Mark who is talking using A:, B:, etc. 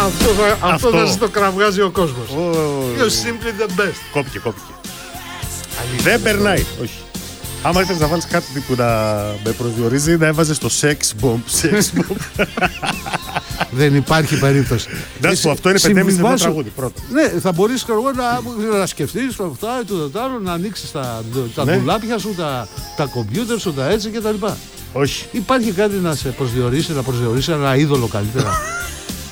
A: Αυτό θα σας το κραυγάζει ο κόσμος. You're simply the best.
B: Κόπηκε. Δεν περνάει. Όχι. Άμα ήθελες να βάλεις κάτι που να με προσδιορίζει, να έβαζες το sex bomb.
A: Δεν υπάρχει περίπτωση.
B: Να σου πω, αυτό είναι 5,5 λεπτό τραγούδι πρώτο.
A: Ναι, θα μπορείς να σκεφτείς το αυτά ή το άλλο, να ανοίξεις τα ντουλάπια σου, τα κομπιούτερ σου, τα έτσι κτλ.
B: Όχι.
A: Υπάρχει κάτι να σε προσδιορίσει, ένα είδωλο καλύτερα?